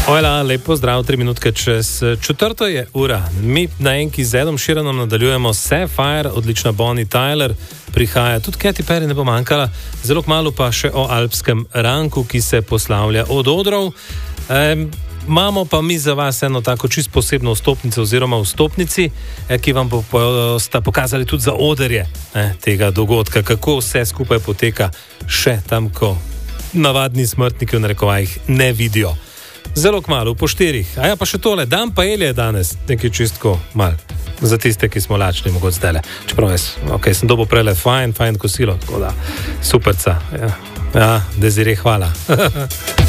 Hvala, lepo zdrav, 3 minutke čez 4 je ura. Mi na enki z Edom Sheeranom nadaljujemo Sapphire, odlična Bonnie Tyler prihaja, tudi Katy Perry ne bo manjkala, zelo kmalu pa še o alpskem ranku, ki se poslavlja od odrov. Imamo pa mi za vas eno tako čisto posebno vstopnico oziroma vstopnici, ki vam sta pokazali tudi za odrje tega dogodka, kako vse skupaj poteka še tam, ko navadni smrtniki v narekovajih ne vidijo. Zelo kmalu, po 4. A ja, pa še tole, dan paelje je danes, nekaj čistko mal. Za tiste, ki smo lačni, mogoče zdajle. Čeprav jaz, sem dobil prele fajn kosilo, tako da, superca. Ja, Desiree, hvala.